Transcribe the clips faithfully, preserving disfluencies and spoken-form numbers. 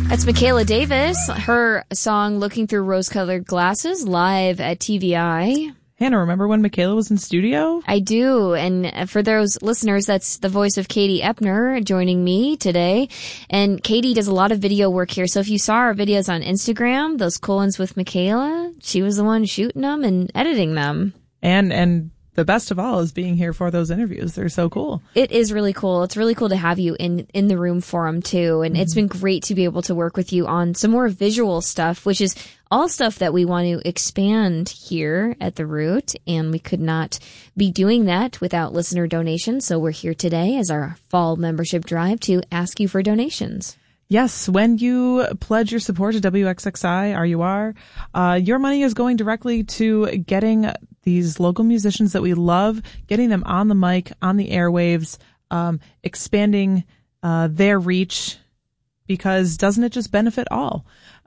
That's Michaela Davis. Her song Looking Through Rose-Colored Glasses live at T V I. Hannah, remember when Michaela was in studio? I do. And for those listeners, that's the voice of Katie Epner joining me today. And Katie does a lot of video work here. So if you saw our videos on Instagram, those cool ones with Michaela, she was the one shooting them and editing them. And, and the best of all is being here for those interviews. They're so cool. It is really cool. It's really cool to have you in, in the room for them too. And mm-hmm. It's been great to be able to work with you on some more visual stuff, which is all stuff that we want to expand here at The Root. And we could not be doing that without listener donations. So we're here today as our fall membership drive to ask you for donations. Yes, when you pledge your support to W X X I R U R, uh, your money is going directly to getting these local musicians that we love, getting them on the mic, on the airwaves, um, expanding uh, their reach, because doesn't it just benefit all?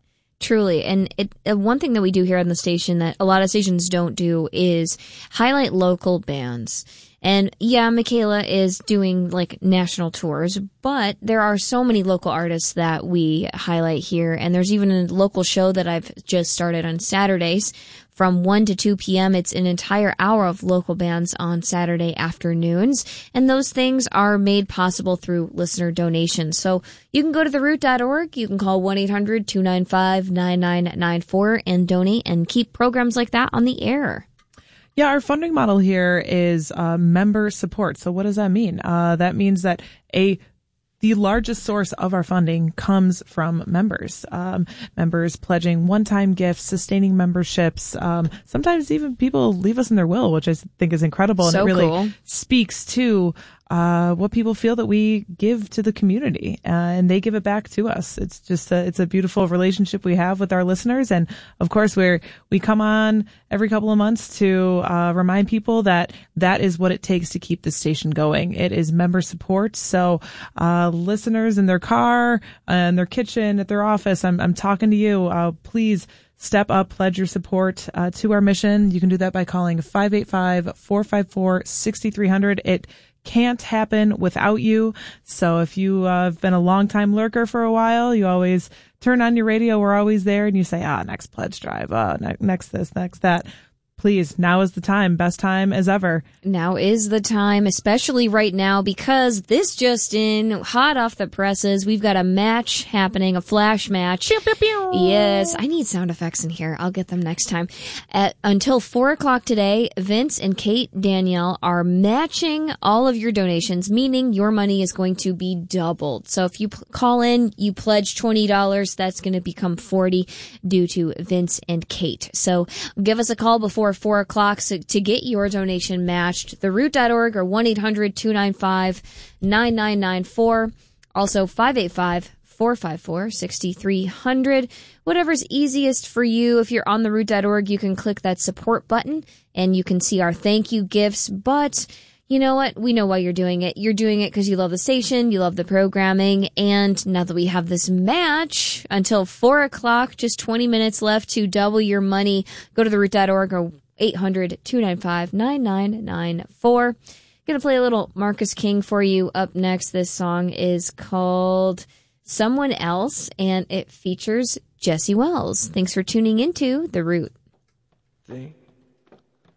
Truly. And it, uh, one thing that we do here on the station that a lot of stations don't do is highlight local bands. And yeah, Michaela is doing like national tours, but there are so many local artists that we highlight here. And there's even a local show that I've just started on Saturdays from one to two p.m. It's an entire hour of local bands on Saturday afternoons. And those things are made possible through listener donations. So you can go to the root dot org. You can call one eight hundred two nine five nine nine nine four and donate and keep programs like that on the air. Yeah, our funding model here is uh, member support. So what does that mean? Uh, that means that a the largest source of our funding comes from members. Um, members pledging one-time gifts, sustaining memberships. Um, sometimes even people leave us in their will, which I think is incredible. So and it really cool. speaks to uh what people feel that we give to the community, uh, and they give it back to us. It's just a, it's a beautiful relationship we have with our listeners. And of course, we're we come on every couple of months to uh remind people that that is what it takes to keep the station going. It is member support. So uh listeners in their car, uh, in their kitchen, at their office, I'm I'm talking to you. Uh please step up, pledge your support uh, to our mission. You can do that by calling five eight five, four five four, six three zero zero. It can't happen without you. So if you uh, have been a long-time lurker for a while, you always turn on your radio. We're always there. And you say, ah, next pledge drive. Ah, ne- next this, next that. Please, now is the time. Best time as ever. Now is the time, especially right now, because this just in, hot off the presses, we've got a match happening, a flash match. Pew, pew, pew. Yes, I need sound effects in here. I'll get them next time. At, until four o'clock today, Vince and Kate Danielle are matching all of your donations, meaning your money is going to be doubled. So if you p- call in, you pledge twenty dollars, that's going to become forty dollars due to Vince and Kate. So give us a call before four o'clock so, to get your donation matched. the root dot org or one eight hundred two nine five nine nine nine four. Also five eight five, four five four, six three zero zero. Whatever's easiest for you. If you're on the root dot org, you can click that support button and you can see our thank you gifts. But you know what? We know why you're doing it. You're doing it because you love the station, you love the programming, and now that we have this match until four o'clock, just twenty minutes left to double your money, go to the root dot org or eight hundred two nine five nine nine nine four. Gonna play a little Marcus King for you up next. This song is called Someone Else, and it features Jesse Wells. Thanks for tuning into The Root. Think